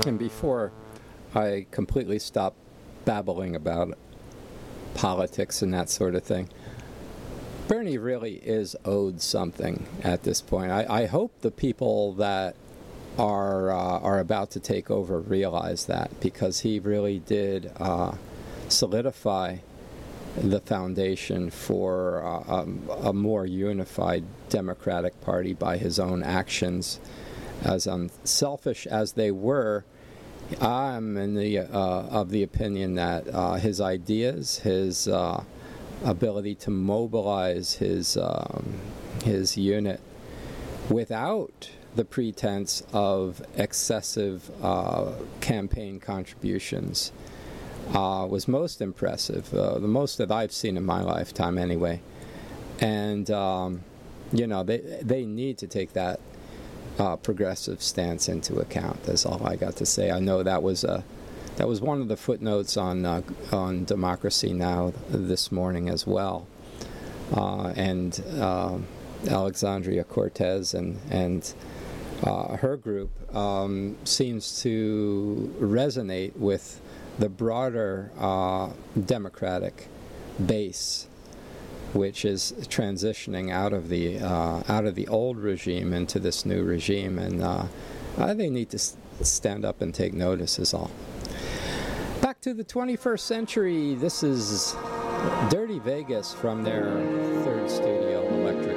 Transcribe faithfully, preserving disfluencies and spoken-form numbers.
And before I completely stop babbling about politics and that sort of thing, Bernie really is owed something at this point. I, I hope the people that are uh, are about to take over realize that, because he really did uh, solidify the foundation for uh, um, a more unified Democratic Party by his own actions. As unselfish as they were, I'm in the uh, of the opinion that uh, his ideas, his uh, ability to mobilize his um, his unit without the pretense of excessive uh, campaign contributions uh, was most impressive, uh, the most that I've seen in my lifetime anyway. And um, you know, they they need to take that uh, progressive stance into account. That's all I got to say. I know that was a that was one of the footnotes on uh, on Democracy Now! This morning as well, uh, and uh, Alexandria Cortez and and uh, her group um, seems to resonate with the broader uh, Democratic base, which is transitioning out of the uh, out of the old regime into this new regime, and uh, uh, they need to s- stand up and take notice. Is all. Back to the twenty-first century. This is Dirty Vegas from their third studio, Electric